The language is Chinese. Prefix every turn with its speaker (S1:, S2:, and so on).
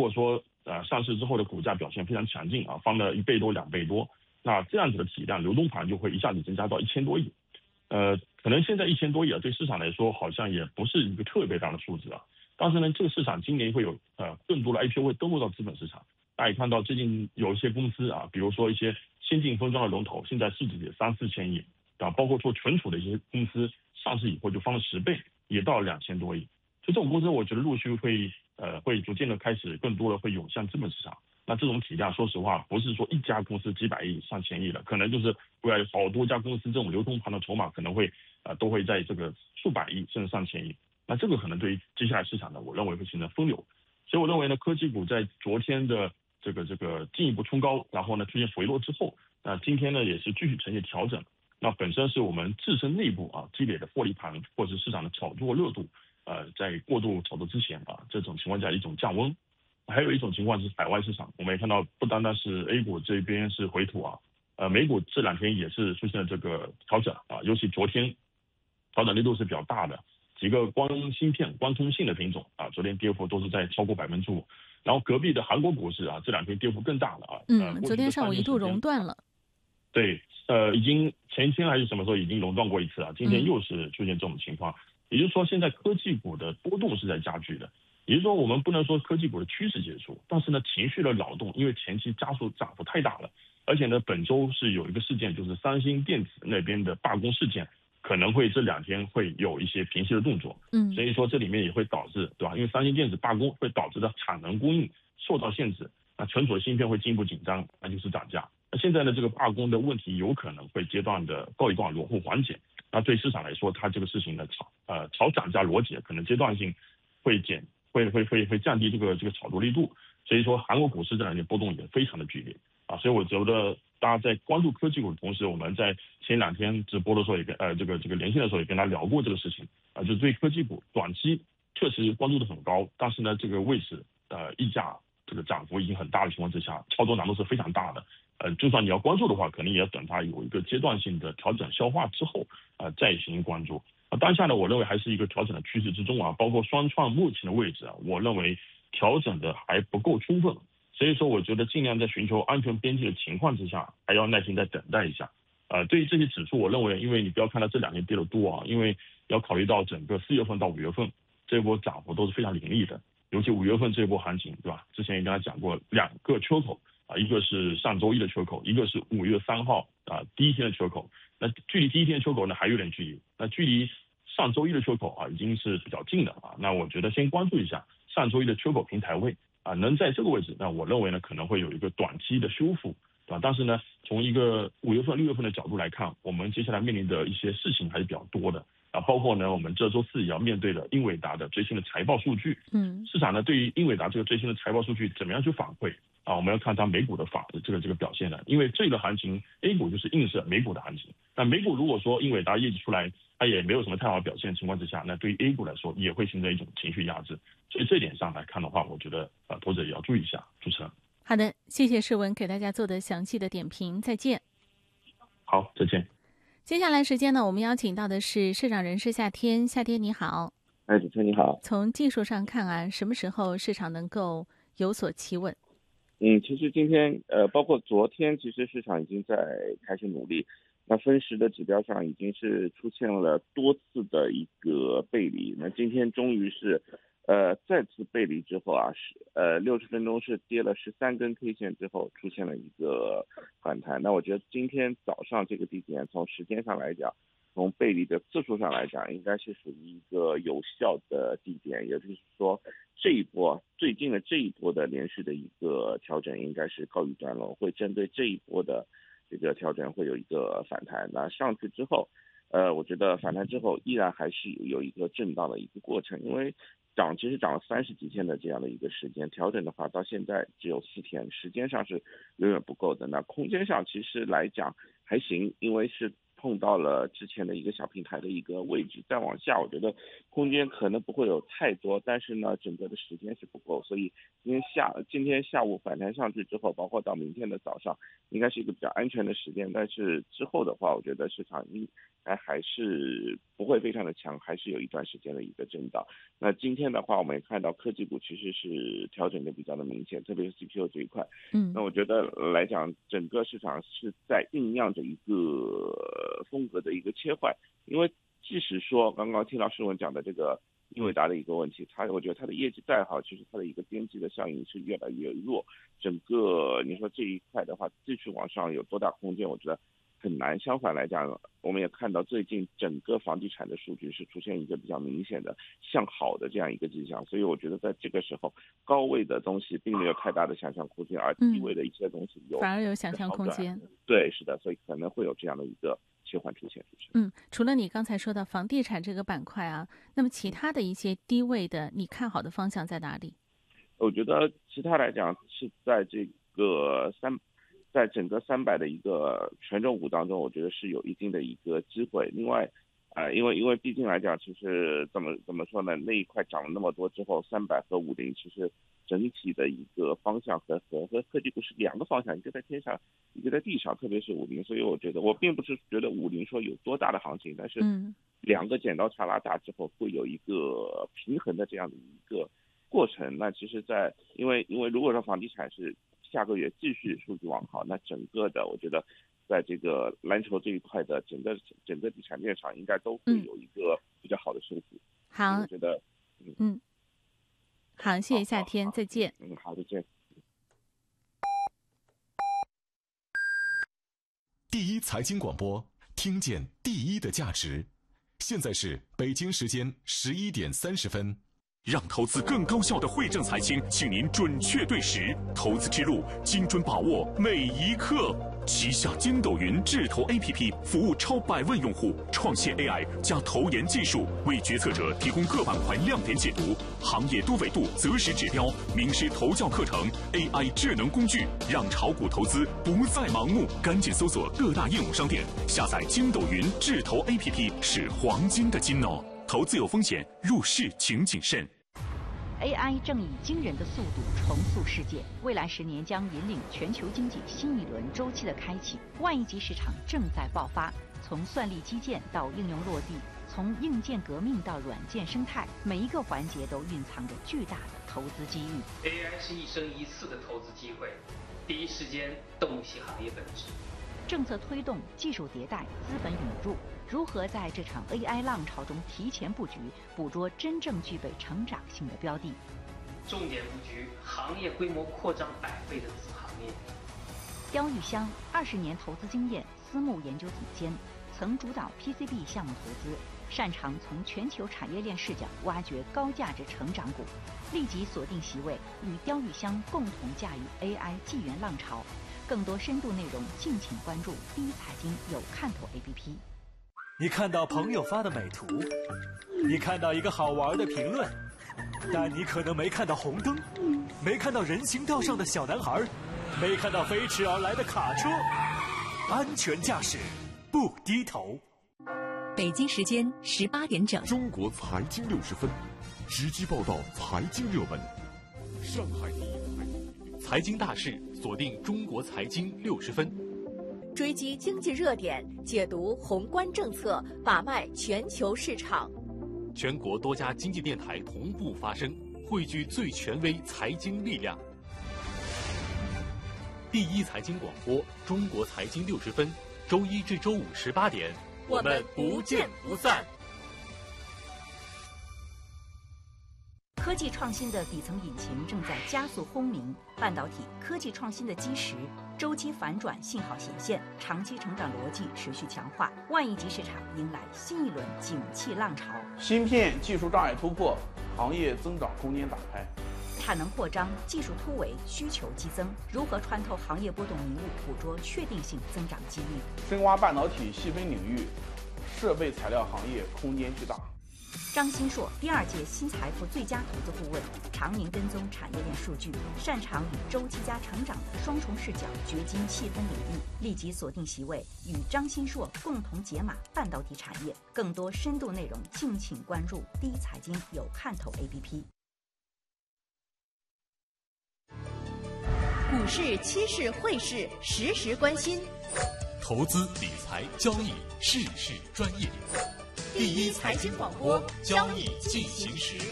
S1: 果说上市之后的股价表现非常强劲啊，翻了1倍多、2倍多，那这样子的体量，流动盘就会一下子增加到1000多亿。可能现在1000多亿啊，对市场来说好像也不是一个特别大的数字啊。但是呢，这个市场今年会有更多的 IPO 会登陆到资本市场。大家也看到最近有一些公司啊，比如说一些先进封装的龙头，现在市值也3、4千亿啊，包括做存储的一些公司上市以后就翻了10倍，也到了2000多亿。所以这种公司我觉得陆续会逐渐的开始更多的会涌向资本市场。那这种体量，说实话，不是说一家公司几百亿、上千亿的，可能就是未来好多家公司这种流通盘的筹码可能会都会在这个数百亿甚至上千亿。那这个可能对于接下来市场呢，我认为会形成分流。所以我认为呢，科技股在昨天的这个进一步冲高，然后呢出现回落之后，那今天呢也是继续呈现调整。那本身是我们自身内部积累的获利盘，或者是市场的炒作热度，在过度炒作之前这种情况下一种降温。还有一种情况是海外市场，我们也看到不单单是 A 股这边是回吐美股这2天也是出现了这个调整尤其昨天调整力度是比较大的，几个光芯片、光通信的品种昨天跌幅都是在超过5%。然后隔壁的韩国股市这2天跌幅更大了
S2: 昨天上午一度熔断了。
S1: 对，已经前一天还是什么时候已经熔断过一次今天又是出现这种情况。也就是说，现在科技股的波动是在加剧的。也就是说，我们不能说科技股的趋势结束，但是呢，情绪的扰动因为前期加速涨幅太大了，而且呢，本周是有一个事件，就是三星电子那边的罢工事件，可能会这2天会有一些平息的动作。所以说这里面也会导致，对吧？因为三星电子罢工会导致的产能供应受到限制，那存储的芯片会进一步紧张，那就是涨价。那现在呢，这个罢工的问题有可能会阶段的告一段落或缓解。那对市场来说，它这个事情的炒涨价逻辑可能阶段性会降低这个炒作力度。所以说韩国股市这2天波动也非常的剧烈所以我觉得大家在关注科技股的同时，我们在前2天直播的时候也跟这个连线的时候也跟他聊过这个事情就是对科技股短期确实关注的很高，但是呢这个位置溢价这个涨幅已经很大的情况之下，操作难度是非常大的。就算你要关注的话，可能也要等它有一个阶段性的调整消化之后再进行关注。当下呢，我认为还是一个调整的趋势之中包括双创目前的位置我认为调整的还不够充分。所以说我觉得尽量在寻求安全边际的情况之下，还要耐心再等待一下。对于这些指数，我认为因为你不要看到这2天跌得多因为要考虑到整个4月份到5月份这一波涨幅都是非常凌厉的，尤其5月份这一波行情，对吧？之前也跟大家讲过2个缺口一个是上周一的缺口，一个是5月3号第一天的缺口。那距离第一天的缺口呢还有点距离，那距离上周一的缺口已经是比较近的那我觉得先关注一下上周一的缺口平台位能在这个位置，那我认为呢可能会有一个短期的修复，对吧？但是呢，从一个5月份、6月份的角度来看，我们接下来面临的一些事情还是比较多的包括呢我们这周4也要面对的英伟达的最新的财报数据。市场呢对于英伟达这个最新的财报数据怎么样去反馈我们要看它美股的这个表现因为这个行情 A 股就是映射美股的行情。那美股如果说英伟达业绩出来，它也没有什么太好的表现的情况之下，那对于 A 股来说也会形成一种情绪压制。所以这点上来看的话，我觉得投资者也要注意一下。主持人，
S2: 好的，谢谢世文给大家做的详细的点评，再见。
S1: 好，再见。
S2: 接下来时间呢，我们邀请到的是市场人士夏天，夏天你好。
S3: 主持人你好。
S2: 从技术上看什么时候市场能够有所企稳？
S3: 其实今天包括昨天，其实市场已经在开始努力。那分时的指标上已经是出现了多次的一个背离。那今天终于是再次背离之后60分钟是跌了13根 K 线之后出现了一个反弹。那我觉得今天早上这个低点从时间上来讲，从背离的次数上来讲，应该是属于一个有效的低点，也就是说这一波最近的这一波的连续的一个调整应该是告一段落，会针对这一波的这个调整会有一个反弹。那上去之后我觉得反弹之后依然还是有一个震荡的一个过程，因为其实涨了30几天的这样的一个时间，调整的话到现在只有4天，时间上是远远不够的。那空间上其实来讲还行，因为是碰到了之前的一个小平台的一个位置，再往下我觉得空间可能不会有太多，但是呢整个的时间是不够，所以今天下午反弹上去之后，包括到明天的早上，应该是一个比较安全的时间，但是之后的话，我觉得市场应该还是不会非常的强，还是有一段时间的一个震荡。那今天的话，我们也看到科技股其实是调整的比较的明显，特别是 CPU 这一块。那我觉得来讲，整个市场是在酝酿着一个风格的一个切换，因为即使说刚刚听到世文讲的这个英伟达的一个问题，我觉得它的业绩再好，其实它的一个边际的效应是越来越弱。整个你说这一块的话，继续往上有多大空间，我觉得很难。相反来讲，我们也看到最近整个房地产的数据是出现一个比较明显的向好的这样一个迹象，所以我觉得在这个时候，高位的东西并没有太大的想象空间，而低位的一些东西
S2: 反而有想象空间。
S3: 对，是的，所以可能会有这样的一个切换出现。
S2: 除了你刚才说的房地产这个板块啊，那么其他的一些低位的你看好的方向在哪里？
S3: 我觉得其他来讲是在这个在整个300的一个权重股当中，我觉得是有一定的一个机会。另外，因为毕竟来讲，其实怎么说呢，那一块涨了那么多之后，300和50其实整体的一个方向和科技股是两个方向，一个在天上，一个在地上，特别是50，所以我觉得我并不是觉得50说有多大的行情，但是两个剪刀差拉大之后会有一个平衡的这样的一个过程。那其实因为如果说房地产是下个月继续数据往好，那整个的我觉得在这个蓝筹这一块的整个地产链上应该都会有一个比较好的收复。
S2: 好，
S3: 我觉得
S2: 好，谢谢夏天，再见。
S3: 好，再见。
S4: 第一财经广播，听见第一的价值。现在是北京时间11点30分。
S5: 让投资更高效的汇正财经，请您准确对时，投资之路精准把握每一刻。旗下筋斗云智投 APP 服务超100万用户，创新 AI 加投研技术，为决策者提供各板块亮点解读、行业多维度择时指标、名师投教课程、AI 智能工具，让炒股投资不再盲目。赶紧搜索各大应用商店，下载筋斗云智投 APP 是黄金的金哦。投资有风险，入市请谨慎。
S6: AI 正以惊人的速度重塑世界，未来10年将引领全球经济新一轮周期的开启。万亿级市场正在爆发，从算力基建到应用落地，从硬件革命到软件生态，每一个环节都蕴藏着巨大的投资机遇。
S7: AI 是一生一次的投资机会，第一时间洞悉行业本质。
S6: 政策推动、技术迭代、资本引入，如何在这场 AI 浪潮中提前布局，捕捉真正具备成长性的标的？
S7: 重点布局行业规模扩张100倍的子行业。
S6: 刁玉香20年投资经验，私募研究总监，曾主导 PCB 项目投资，擅长从全球产业链视角挖掘高价值成长股。立即锁定席位，与刁玉香共同驾驭 AI 纪元浪潮。更多深度内容，敬请关注第一财经有看头 APP。
S8: 你看到朋友发的美图，你看到一个好玩的评论，但你可能没看到红灯，没看到人行道上的小男孩，没看到飞驰而来的卡车。安全驾驶，不低头。
S9: 北京时间18点整，
S4: 中国财经60分，直击报道财经热门。上海第一
S5: 财经大事，锁定中国财经60分。
S9: 追击经济热点，解读宏观政策，把脉全球市场。
S5: 全国多家经济电台同步发声，汇聚最权威财经力量。第一财经广播，中国财经60分，周一至周五18点，
S9: 我们不见不散。
S6: 科技创新的底层引擎正在加速轰鸣，半导体科技创新的基石，周期反转信号显现，长期成长逻辑持续强化，万亿级市场迎来新一轮景气浪潮。
S10: 芯片技术障碍突破，行业增长空间打开。
S6: 产能扩张，技术突围，需求激增，如何穿透行业波动迷雾，捕捉确定性增长机遇？
S10: 深挖半导体细分领域，设备材料行业空间巨大。
S6: 张新硕，第2届新财富最佳投资顾问，常年跟踪产业链数据，擅长与周期加成长的双重视角掘金细分领域。立即锁定席位，与张新硕共同解码半导体产业。更多深度内容，敬请关注第一财经有看头 APP。
S9: 股市、期市、汇市，时时关心。
S4: 投资理财交易，事事专业。
S9: 第一财经广播，交易进行时。